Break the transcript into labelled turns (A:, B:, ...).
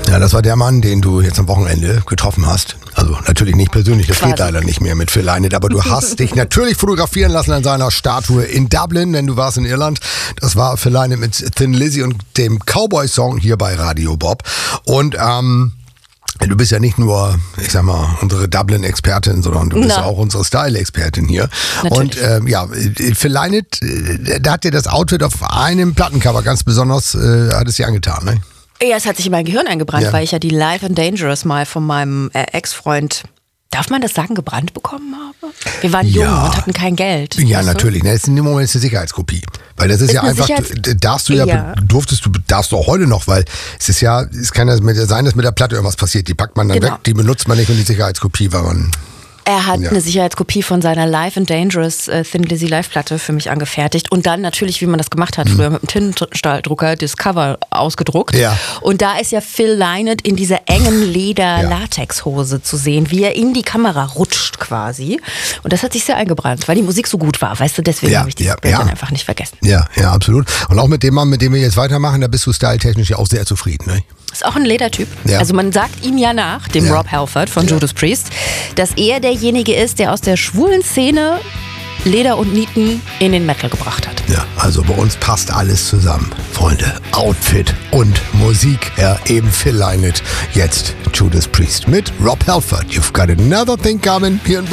A: Ja, das war der Mann, den du jetzt am Wochenende getroffen hast. Also natürlich nicht persönlich, das geht leider nicht mehr mit Phil Lynott, aber du hast dich natürlich fotografieren lassen an seiner Statue in Dublin, denn du warst in Irland. Das war Phil Lynott mit Thin Lizzy und dem Cowboy-Song hier bei Radio Bob. Und du bist ja nicht nur, ich sag mal, unsere Dublin-Expertin, sondern du bist ja auch unsere Style-Expertin hier. Natürlich. Und Phil Lynott, da hat dir das Outfit auf einem Plattencover ganz besonders, hat es dir angetan, ne?
B: Ja, es hat sich in mein Gehirn eingebrannt, weil ich ja die Live and Dangerous mal von meinem Ex-Freund, darf man das sagen, gebrannt bekommen habe? Wir waren jung und hatten kein Geld.
A: Ja, natürlich. Das ist in dem Moment eine Sicherheitskopie. Weil das ist ja einfach, darfst du auch heute noch, weil es kann ja sein, dass mit der Platte irgendwas passiert. Die packt man dann weg, die benutzt man nicht und die Sicherheitskopie, weil man...
B: Er hat eine Sicherheitskopie von seiner Live and Dangerous Thin Lizzy Live-Platte für mich angefertigt und dann natürlich, wie man das gemacht hat, früher mit dem Tintenstrahldrucker das Cover ausgedruckt. Ja. Und da ist ja Phil Lynott in dieser engen Leder-Latexhose zu sehen, wie er in die Kamera rutscht quasi. Und das hat sich sehr eingebrannt, weil die Musik so gut war, weißt du, deswegen habe ich dieses Bild dann einfach nicht vergessen. Ja,
A: absolut. Und auch mit dem Mann, mit dem wir jetzt weitermachen, da bist du styletechnisch ja auch sehr zufrieden, ne?
B: Ist auch ein Ledertyp. Ja. Also man sagt ihm ja nach, dem Rob Halford von Judas Priest, dass er derjenige ist, der aus der schwulen Szene Leder und Nieten in den Metal gebracht hat.
A: Ja, also bei uns passt alles zusammen, Freunde. Outfit und Musik. Ja, eben Phil Lynott, jetzt Judas Priest mit Rob Halford. You've got another thing coming. Hier in